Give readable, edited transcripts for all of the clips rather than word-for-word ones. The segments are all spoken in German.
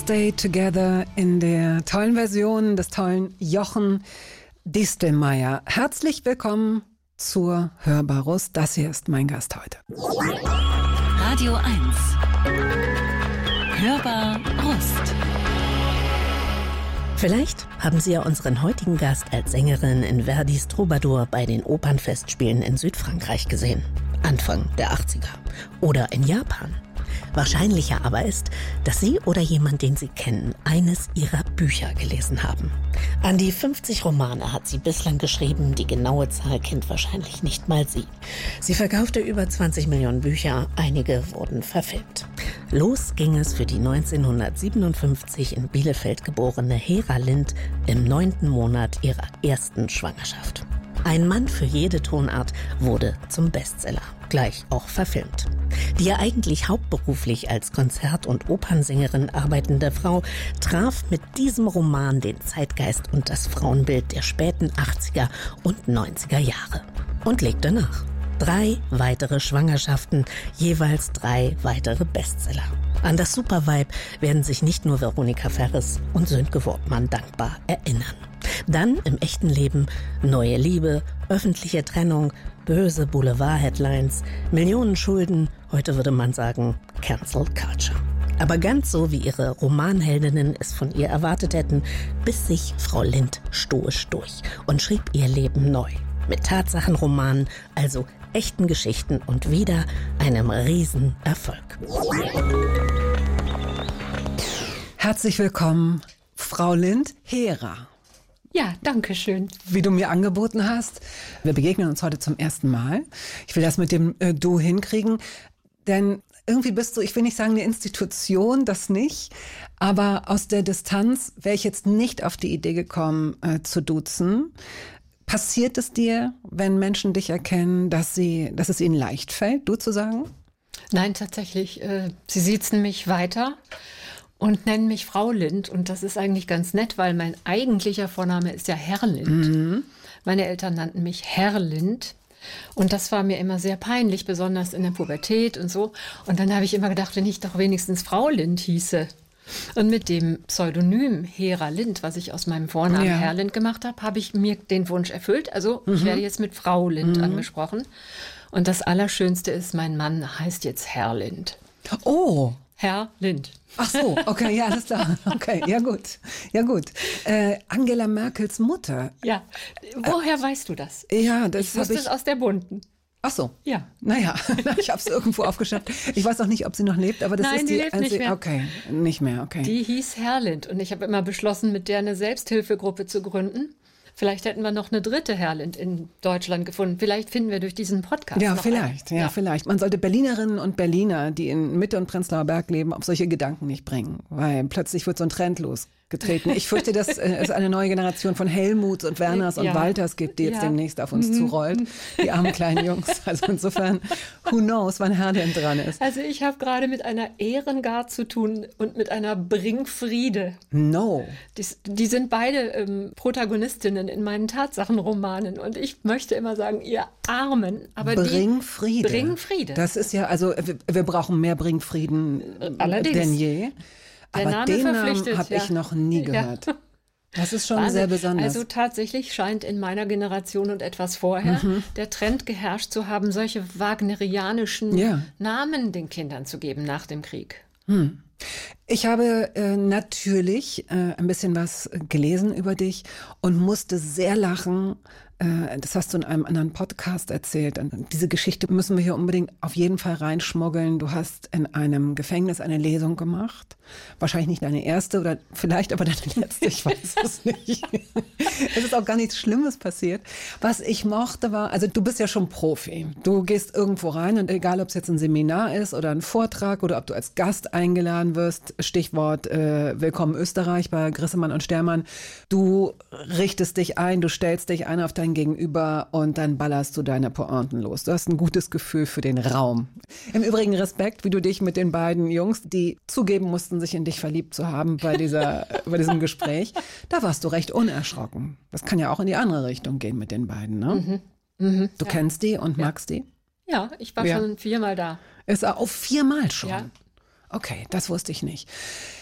Stay Together in der tollen Version des tollen Jochen Distelmeier. Herzlich willkommen zur Hörbarus. Das hier ist mein Gast heute. Radio 1. Hörbar Rust. Vielleicht haben Sie ja unseren heutigen Gast als Sängerin in Verdis Troubadour bei den Opernfestspielen in Südfrankreich gesehen. Anfang der 80er. Oder in Japan. Wahrscheinlicher aber ist, dass Sie oder jemand, den Sie kennen, eines ihrer Bücher gelesen haben. An die 50 Romane hat sie bislang geschrieben, die genaue Zahl kennt wahrscheinlich nicht mal sie. Sie verkaufte über 20 Millionen Bücher, einige wurden verfilmt. Los ging es für die 1957 in Bielefeld geborene Hera Lind im 9. Monat ihrer ersten Schwangerschaft. Ein Mann für jede Tonart wurde zum Bestseller, gleich auch verfilmt. Die ja eigentlich hauptberuflich als Konzert- und Opernsängerin arbeitende Frau traf mit diesem Roman den Zeitgeist und das Frauenbild der späten 80er und 90er Jahre und legte nach. 3 weitere Schwangerschaften, jeweils 3 weitere Bestseller. An das Supervibe werden sich nicht nur Veronika Ferres und Sönke Wortmann dankbar erinnern. Dann im echten Leben neue Liebe, öffentliche Trennung, böse Boulevard-Headlines, Millionen Schulden, heute würde man sagen Cancel Culture. Aber ganz so, wie ihre Romanheldinnen es von ihr erwartet hätten, biss sich Frau Lind stoisch durch und schrieb ihr Leben neu. Mit Tatsachenromanen, also echten Geschichten und wieder einem Riesenerfolg. Herzlich willkommen, Frau Lind, Hera. Ja, danke schön. Wie du mir angeboten hast. Wir begegnen uns heute zum ersten Mal. Ich will das mit dem Du hinkriegen, denn irgendwie bist du, ich will nicht sagen eine Institution, das nicht, aber aus der Distanz wäre ich jetzt nicht auf die Idee gekommen, zu duzen. Passiert es dir, wenn Menschen dich erkennen, dass es ihnen leicht fällt, du zu sagen? Nein, tatsächlich. Sie siezen mich weiter und nennen mich Frau Lind. Und das ist eigentlich ganz nett, weil mein eigentlicher Vorname ist ja Herr Lind. Mhm. Meine Eltern nannten mich Herr Lind. Und das war mir immer sehr peinlich, besonders in der Pubertät und so. Und dann habe ich immer gedacht, wenn ich doch wenigstens Frau Lind hieße. Und mit dem Pseudonym Hera Lind, was ich aus meinem Vornamen Herr Lind gemacht habe, habe ich mir den Wunsch erfüllt. Also ich werde jetzt mit Frau Lind angesprochen. Und das Allerschönste ist, mein Mann heißt jetzt Herr Lind. Oh! Herr Lind. Ach so, okay, ja, alles klar. Okay, ja gut. Ja gut. Angela Merkels Mutter. Ja, woher weißt du das? Ja, das ich wusste es aus der Bunten. Ach so. Ja. Naja, ich habe es irgendwo aufgeschnappt. Ich weiß auch nicht, ob sie noch lebt, aber das Nein, ist die lebt nicht mehr. Okay, nicht mehr, okay. Die hieß Herr Lind und ich habe immer beschlossen, mit der eine Selbsthilfegruppe zu gründen. Vielleicht hätten wir noch eine dritte Herr Lind in Deutschland gefunden. Vielleicht finden wir durch diesen Podcast ja, noch vielleicht, einen. Ja, vielleicht. Man sollte Berlinerinnen und Berliner, die in Mitte und Prenzlauer Berg leben, auf solche Gedanken nicht bringen, weil plötzlich wird so ein Trend losgetreten. Ich fürchte, dass es eine neue Generation von Helmuts und Werners und Walters gibt, die jetzt demnächst auf uns zurollt. Die armen kleinen Jungs. Also insofern, who knows, wann Herr Lind dran ist. Also ich habe gerade mit einer Ehrengard zu tun und mit einer Bringfriede. No. Die sind beide Protagonistinnen in meinen Tatsachenromanen. Und ich möchte immer sagen, ihr Armen. Aber Bring Friede. Bring Friede. Das ist ja, also wir brauchen mehr Bringfrieden denn je. Aber den Namen habe ich noch nie gehört. Ja. Das ist schon sehr besonders. Also tatsächlich scheint in meiner Generation und etwas vorher der Trend geherrscht zu haben, solche wagnerianischen Namen den Kindern zu geben nach dem Krieg. Ich habe natürlich ein bisschen was gelesen über dich und musste sehr lachen. Das hast du in einem anderen Podcast erzählt. Und diese Geschichte müssen wir hier unbedingt auf jeden Fall reinschmuggeln. Du hast in einem Gefängnis eine Lesung gemacht. Wahrscheinlich nicht deine erste oder vielleicht aber deine letzte, ich weiß es nicht. Es ist auch gar nichts Schlimmes passiert. Was ich mochte war, also du bist ja schon Profi. Du gehst irgendwo rein und egal, ob es jetzt ein Seminar ist oder ein Vortrag oder ob du als Gast eingeladen wirst, Stichwort Willkommen Österreich bei Grissemann und Stermann, du richtest dich ein, du stellst dich ein auf dein Gegenüber und dann ballerst du deine Pointen los. Du hast ein gutes Gefühl für den Raum. Im Übrigen Respekt, wie du dich mit den beiden Jungs, die zugeben mussten, sich in dich verliebt zu haben bei diesem Gespräch, da warst du recht unerschrocken. Das kann ja auch in die andere Richtung gehen mit den beiden, ne? Du kennst die und magst die? Ja, ich war schon 4-mal da. Ist auch 4-mal schon? Ja. Okay, das wusste ich nicht.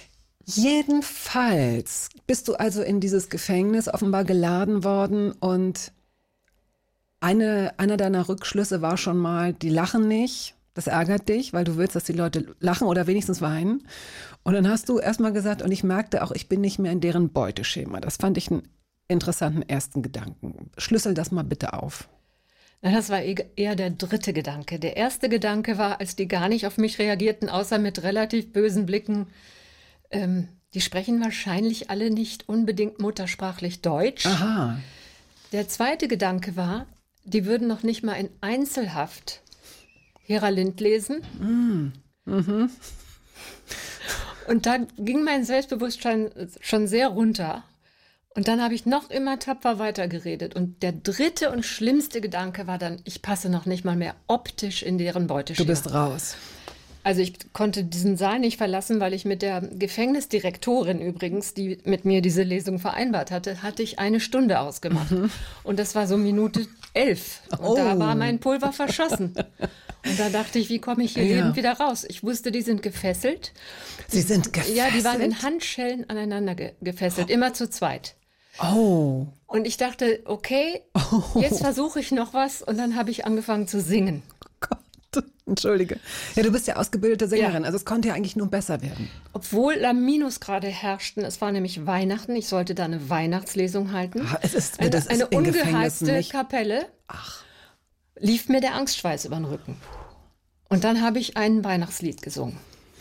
Jedenfalls bist du also in dieses Gefängnis offenbar geladen worden und einer deiner Rückschlüsse war schon mal, die lachen nicht. Das ärgert dich, weil du willst, dass die Leute lachen oder wenigstens weinen. Und dann hast du erstmal gesagt, und ich merkte auch, ich bin nicht mehr in deren Beuteschema. Das fand ich einen interessanten ersten Gedanken. Schlüssel das mal bitte auf. Na, das war eher der dritte Gedanke. Der erste Gedanke war, als die gar nicht auf mich reagierten, außer mit relativ bösen Blicken, die sprechen wahrscheinlich alle nicht unbedingt muttersprachlich Deutsch. Aha. Der zweite Gedanke war, die würden noch nicht mal in Einzelhaft Hera Lind lesen. Mhm. Und da ging mein Selbstbewusstsein schon sehr runter. Und dann habe ich noch immer tapfer weitergeredet. Und der dritte und schlimmste Gedanke war dann, ich passe noch nicht mal mehr optisch in deren Beuteschema. Du bist raus. Also ich konnte diesen Saal nicht verlassen, weil ich mit der Gefängnisdirektorin übrigens, die mit mir diese Lesung vereinbart hatte, hatte ich 1 Stunde ausgemacht. Und das war so Minute 11. Und da war mein Pulver verschossen. Und da dachte ich, wie komme ich hier lebend wieder raus? Ich wusste, die sind gefesselt. Sie sind gefesselt? Ja, die waren in Handschellen aneinander gefesselt, immer zu zweit. Oh. Und ich dachte, okay, jetzt versuche ich noch was. Und dann habe ich angefangen zu singen. Entschuldige. Ja, du bist ja ausgebildete Sängerin, Ja. also es konnte ja eigentlich nur besser werden. Obwohl Minusgrade herrschten, es war nämlich Weihnachten, ich sollte da eine Weihnachtslesung halten. Es ist, eine das ist eine in Gefängnissen ungeheizte nicht. Kapelle. Lief mir der Angstschweiß über den Rücken. Und dann habe ich ein Weihnachtslied gesungen.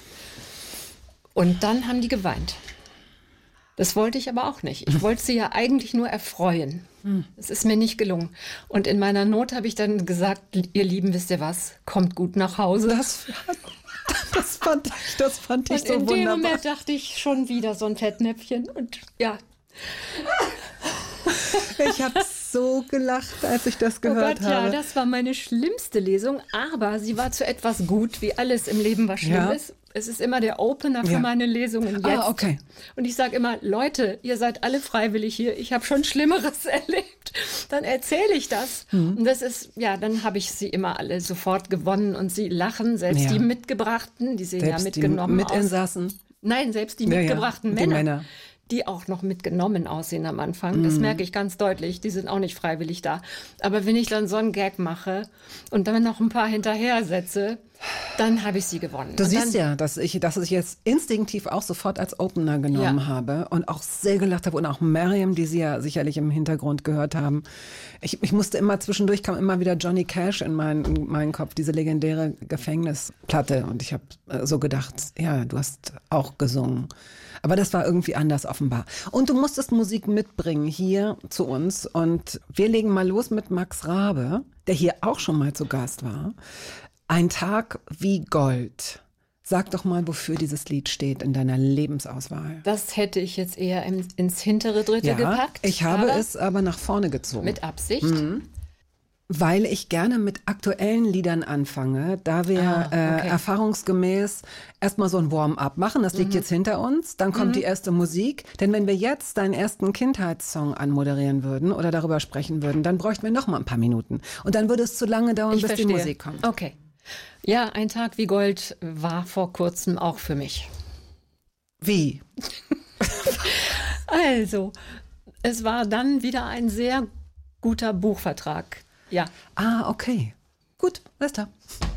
Und dann haben die geweint. Das wollte ich aber auch nicht. Ich wollte sie ja eigentlich nur erfreuen. Es ist mir nicht gelungen. Und in meiner Not habe ich dann gesagt, ihr Lieben, wisst ihr was, kommt gut nach Hause. Das fand ich Und so in dem wunderbar. Moment dachte ich schon wieder so ein Fettnäpfchen. Und ja, Ich habe so gelacht, als ich das oh gehört Gott, habe. ja, das war meine schlimmste Lesung. Aber sie war zu etwas gut, wie alles im Leben, was schlimm Ja. ist. Es ist immer der Opener für Ja. meine Lesungen jetzt. Ah, okay. Und ich sage immer, Leute, ihr seid alle freiwillig hier. Ich habe schon Schlimmeres erlebt. Dann erzähle ich das. Und das ist, ja, dann habe ich sie immer alle sofort gewonnen und sie lachen. Selbst Ja. die Mitgebrachten, die sehen ja Selbst mitgenommen die aus. Mitinsassen. Nein, selbst die Ja, ja, mitgebrachten die Männer, Männer. die auch noch mitgenommen aussehen am Anfang. Das merke ich ganz deutlich. Die sind auch nicht freiwillig da. Aber wenn ich dann so einen Gag mache und dann noch ein paar hinterher setze, dann habe ich sie gewonnen. Du Und siehst dann, ja, dass ich jetzt instinktiv auch sofort als Opener genommen Ja. habe und auch sehr gelacht habe und auch Miriam, die Sie ja sicherlich im Hintergrund gehört haben. Ich musste immer zwischendurch, kam immer wieder Johnny Cash in meinen Kopf, diese legendäre Gefängnisplatte und ich habe so gedacht, ja, du hast auch gesungen. Aber das war irgendwie anders offenbar. Und du musstest Musik mitbringen hier zu uns und wir legen mal los mit Max Rabe, der hier auch schon mal zu Gast war. Ein Tag wie Gold. Sag doch mal, wofür dieses Lied steht in deiner Lebensauswahl. das hätte ich jetzt eher ins hintere Drittel gepackt. ich habe aber es aber nach vorne gezogen. mit Absicht. Weil ich gerne mit aktuellen Liedern anfange, da wir okay. erfahrungsgemäß erstmal so ein Warm-up machen. Das liegt jetzt hinter uns. Dann kommt die erste Musik. Denn wenn wir jetzt deinen ersten Kindheitssong anmoderieren würden oder darüber sprechen würden, dann bräuchten wir noch mal ein paar Minuten. Und dann würde es zu lange dauern, Ich bis verstehe. die Musik kommt. Okay. Ja, ein Tag wie Gold war vor kurzem auch für mich. Wie? Also, es war dann wieder ein sehr guter Buchvertrag. Ja. Ah, okay. Gut, alles klar.